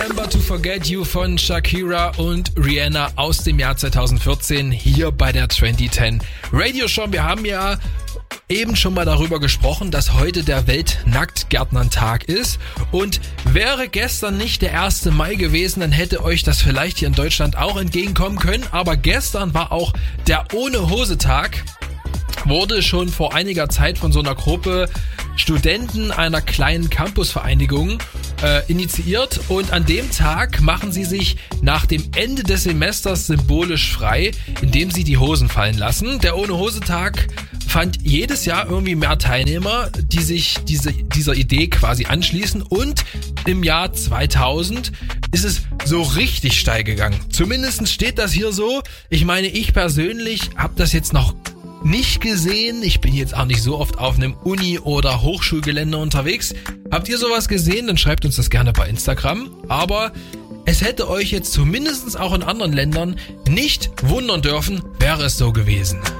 Remember to Forget You von Shakira und Rihanna aus dem Jahr 2014 hier bei der 2010 Radio Show. Wir haben ja eben schon mal darüber gesprochen, dass heute der Weltnacktgärtnertag ist, und wäre gestern nicht der 1. Mai gewesen, dann hätte euch das vielleicht hier in Deutschland auch entgegenkommen können, aber gestern war auch der Ohne-Hose-Tag, wurde schon vor einiger Zeit von so einer Gruppe Studenten einer kleinen Campusvereinigung initiiert, und an dem Tag machen sie sich nach dem Ende des Semesters symbolisch frei, indem sie die Hosen fallen lassen. Der Ohne-Hose-Tag fand jedes Jahr irgendwie mehr Teilnehmer, die sich dieser Idee quasi anschließen, und im Jahr 2000 ist es so richtig steil gegangen. Zumindest steht das hier so. Ich meine, ich persönlich habe das jetzt noch nicht gesehen. Ich bin jetzt auch nicht so oft auf einem Uni- oder Hochschulgelände unterwegs. Habt ihr sowas gesehen? Dann schreibt uns das gerne bei Instagram. Aber es hätte euch jetzt zumindest auch in anderen Ländern nicht wundern dürfen, wäre es so gewesen.